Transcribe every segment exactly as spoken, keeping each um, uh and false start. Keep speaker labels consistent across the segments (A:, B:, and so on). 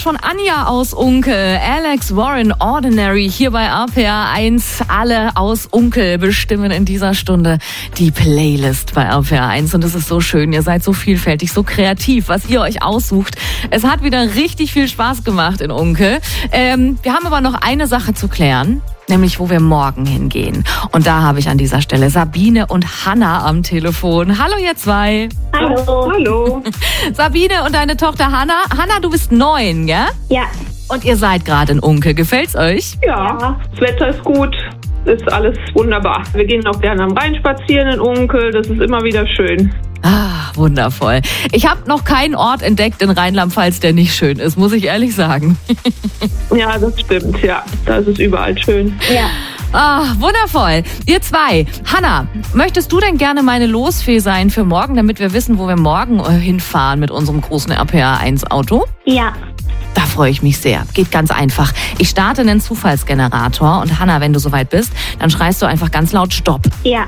A: schon Anja aus Unkel, Alex Warren, Ordinary, hier bei R P R eins. Alle aus Unkel bestimmen in dieser Stunde die Playlist bei R P R eins. Und es ist so schön, ihr seid so vielfältig, so kreativ, was ihr euch aussucht. Es hat wieder richtig viel Spaß gemacht in Unkel. Ähm, wir haben aber noch eine Sache zu klären. Nämlich, wo wir morgen hingehen. Und da habe ich an dieser Stelle Sabine und Hanna am Telefon. Hallo, ihr zwei.
B: Hallo. Hallo.
A: Sabine und deine Tochter Hanna. Hanna, du bist neun, ja?
B: Ja.
A: Und ihr seid gerade in Unkel. Gefällt's euch?
B: Ja, das Wetter ist gut. Ist alles wunderbar. Wir gehen auch gerne am Rhein spazieren in Unkel. Das ist immer wieder schön.
A: Ah, wundervoll. Ich habe noch keinen Ort entdeckt in Rheinland-Pfalz, der nicht schön ist, muss ich ehrlich sagen.
B: Ja, das stimmt. Ja, da ist es überall schön.
C: Ja.
A: Ah, wundervoll. Ihr zwei. Hanna, möchtest du denn gerne meine Losfee sein für morgen, damit wir wissen, wo wir morgen hinfahren mit unserem großen R P R eins Auto?
C: Ja.
A: Da freue ich mich sehr. Geht ganz einfach. Ich starte einen Zufallsgenerator und Hanna, wenn du soweit bist, dann schreist du einfach ganz laut Stopp.
C: Ja.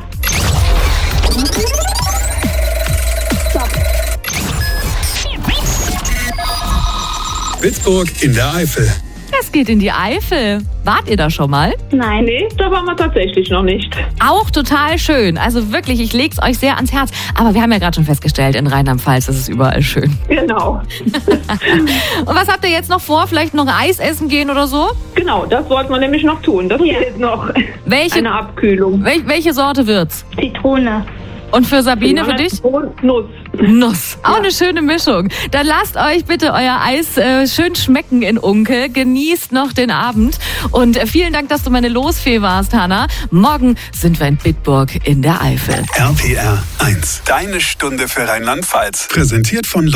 D: Bitburg in der Eifel.
A: Es geht in die Eifel. Wart ihr da schon mal?
C: Nein.
B: Nee, da waren wir tatsächlich noch nicht.
A: Auch total schön. Also wirklich, ich leg's euch sehr ans Herz. Aber wir haben ja gerade schon festgestellt, in Rheinland-Pfalz ist es überall schön.
B: Genau.
A: Und was habt ihr jetzt noch vor? Vielleicht noch Eis essen gehen oder so?
B: Genau, das wollten wir nämlich noch tun. Das fehlt noch.
A: Welche,
B: Eine Abkühlung.
A: wel, welche Sorte wird's?
C: Zitrone.
A: Und für Sabine, für dich?
B: Nuss.
A: Nuss. Auch eine schöne Mischung. Dann lasst euch bitte euer Eis äh, schön schmecken in Unkel. Genießt noch den Abend. Und äh, vielen Dank, dass du meine Losfee warst, Hanna. Morgen sind wir in Bitburg in der Eifel.
D: R P R eins. Deine Stunde für Rheinland-Pfalz. Präsentiert von